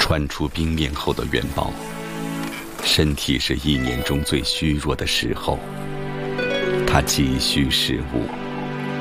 穿出冰面后的元宝，身体是一年中最虚弱的时候，他急需食物。